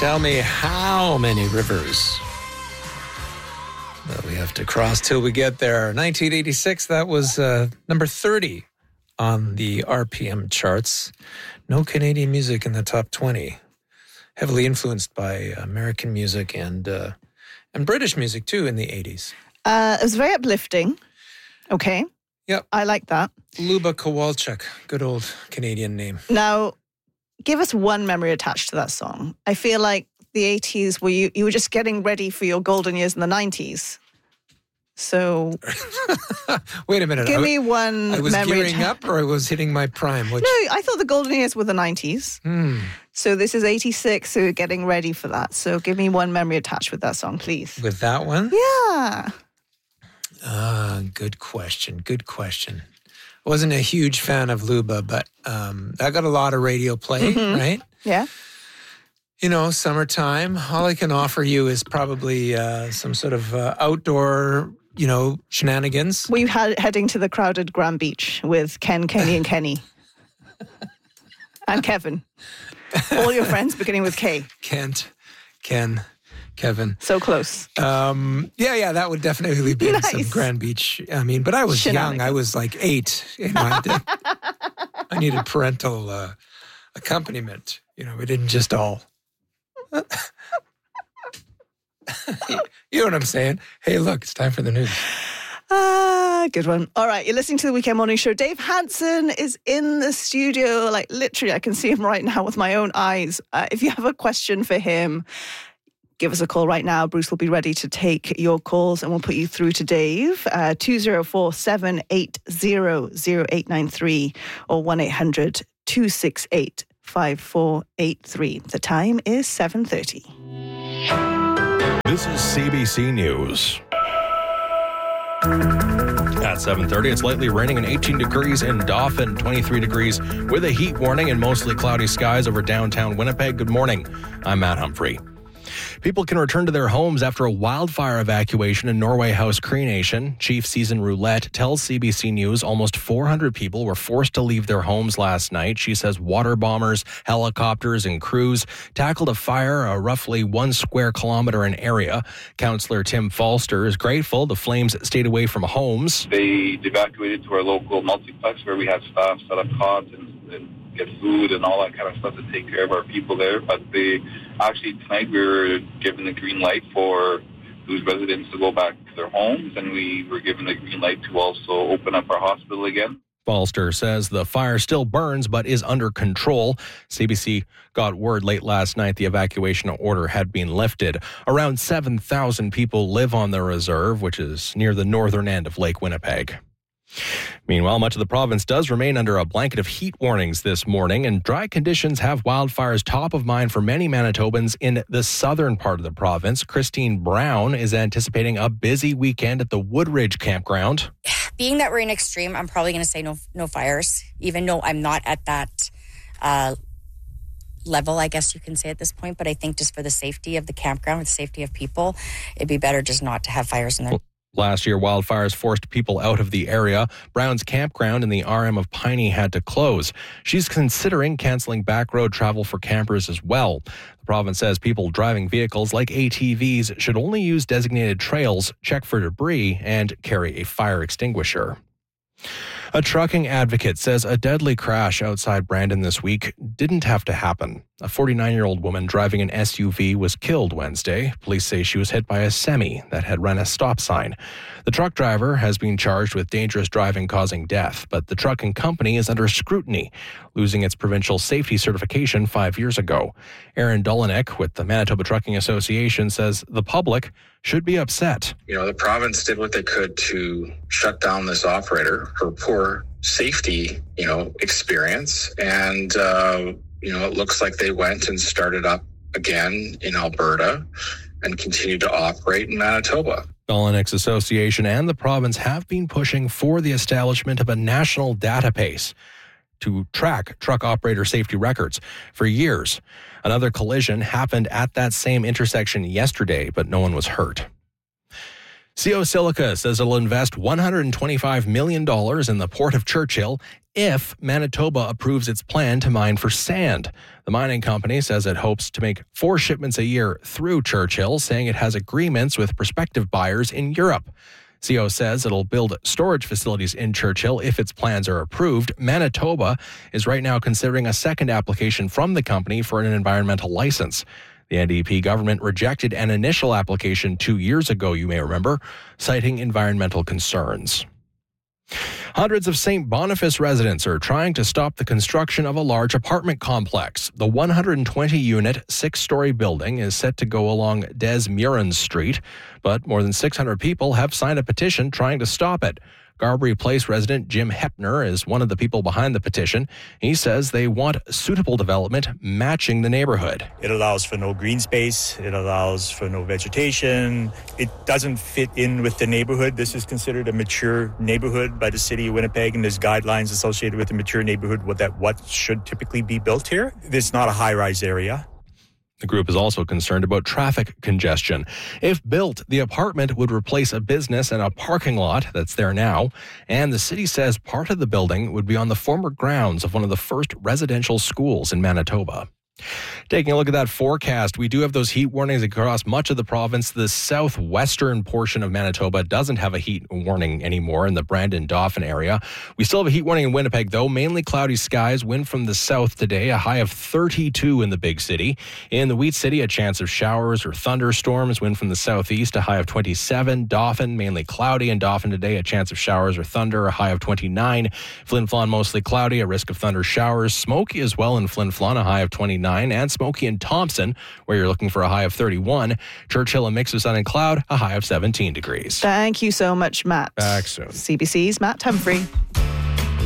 Tell me how many rivers that we have to cross till we get there. 1986, that was number 30 on the RPM charts. No Canadian music in the top 20. Heavily influenced by American music and British music too in the 80s. It was very uplifting. Okay. Yep. I like that. Luba Kowalczyk, good old Canadian name. Now, give us one memory attached to that song. I feel like the 80s, were you were just getting ready for your golden years in the 90s. So, wait a minute. Give me one I was memory gearing up or I was hitting my prime? No, I thought the golden years were the 90s. So this is 86, so you're getting ready for that. So give me one memory attached with that song, please. With that one? Yeah. Good question. Good question. I wasn't a huge fan of Luba, but I got a lot of radio play, right? Yeah. You know, summertime. All I can offer you is probably some sort of outdoor, shenanigans. Were you heading to the crowded Grand Beach with Ken, Kenny, and Kenny? And Kevin. All your friends beginning with K. Kent, Ken, Kevin. So close. Yeah, that would definitely be Nice. some Grand Beach. I mean, but I was young. I was like 8. I needed parental accompaniment. We didn't just all... You know what I'm saying? Hey, look, it's time for the news. Good one. All right, you're listening to the Weekend Morning Show. Dave Hansen is in the studio. Like, literally, I can see him right now with my own eyes. If you have a question for him, give us a call right now. Bruce will be ready to take your calls and we'll put you through to Dave. 204-780-0893 or 1-800-268-5483. The time is 7:30. This is CBC News. At 7:30, it's lightly raining and 18 degrees in Dauphin, 23 degrees with a heat warning and mostly cloudy skies over downtown Winnipeg. Good morning. I'm Matt Humphrey. People can return to their homes after a wildfire evacuation in Norway House Cree Nation. Chief Season Roulette tells CBC News almost 400 people were forced to leave their homes last night. She says water bombers, helicopters, and crews tackled a fire roughly 1 square kilometer in area. Councillor Tim Falster is grateful the flames stayed away from homes. They evacuated to our local multiplex where we have staff set up cots and get food and all that kind of stuff to take care of our people there. But actually tonight we were given the green light for those residents to go back to their homes, and we were given the green light to also open up our hospital again. Falster says the fire still burns but is under control. CBC got word late last night the evacuation order had been lifted. Around 7,000 people live on the reserve, which is near the northern end of Lake Winnipeg. Meanwhile, much of the province does remain under a blanket of heat warnings this morning, and dry conditions have wildfires top of mind for many Manitobans in the southern part of the province. Christine Brown is anticipating a busy weekend at the Woodridge campground. Being that we're in extreme, I'm probably going to say no fires, even though I'm not at that level, I guess you can say at this point. But I think just for the safety of the campground, with the safety of people, it'd be better just not to have fires in there. Last year, wildfires forced people out of the area. Brown's campground in the RM of Piney had to close. She's considering canceling back road travel for campers as well. The province says people driving vehicles like ATVs should only use designated trails, check for debris, and carry a fire extinguisher. A trucking advocate says a deadly crash outside Brandon this week didn't have to happen. A 49-year-old woman driving an SUV was killed Wednesday. Police say she was hit by a semi that had run a stop sign. The truck driver has been charged with dangerous driving causing death, but the trucking company is under scrutiny, losing its provincial safety certification 5 years ago. Aaron Dolinek with the Manitoba Trucking Association says the public should be upset. The province did what they could to shut down this operator for poor safety, experience. And, it looks like they went and started up again in Alberta and continued to operate in Manitoba. Dolinek's association and the province have been pushing for the establishment of a national database to track truck operator safety records for years. Another collision happened at that same intersection yesterday, but no one was hurt. CO Silica says it'll invest $125 million in the Port of Churchill if Manitoba approves its plan to mine for sand. The mining company says it hopes to make 4 shipments a year through Churchill, saying it has agreements with prospective buyers in Europe. CO says it'll build storage facilities in Churchill if its plans are approved. Manitoba is right now considering a second application from the company for an environmental license. The NDP government rejected an initial application 2 years ago, you may remember, citing environmental concerns. Hundreds of St. Boniface residents are trying to stop the construction of a large apartment complex. The 120-unit, 6-story building is set to go along Des Murins Street, but more than 600 people have signed a petition trying to stop it. Garbury Place resident Jim Hepner is one of the people behind the petition. He says they want suitable development matching the neighborhood. It allows for no green space. It allows for no vegetation. It doesn't fit in with the neighborhood. This is considered a mature neighborhood by the city of Winnipeg, and there's guidelines associated with a mature neighborhood what should typically be built here. It's not a high-rise area. The group is also concerned about traffic congestion. If built, the apartment would replace a business and a parking lot that's there now, and the city says part of the building would be on the former grounds of one of the first residential schools in Manitoba. Taking a look at that forecast, we do have those heat warnings across much of the province. The southwestern portion of Manitoba doesn't have a heat warning anymore in the Brandon-Dauphin area. We still have a heat warning in Winnipeg, though. Mainly cloudy skies, wind from the south today, a high of 32 in the big city. In the Wheat City, a chance of showers or thunderstorms, wind from the southeast, a high of 27. Dauphin, mainly cloudy in Dauphin today, a chance of showers or thunder, a high of 29. Flin Flon, mostly cloudy, a risk of thunder showers. Smoky as well in Flin Flon, a high of 29. And smoky in Thompson, where you're looking for a high of 31. Churchill, a mix of sun and cloud, a high of 17 degrees. Thank you so much, Matt. Back soon. CBC's Matt Humphrey.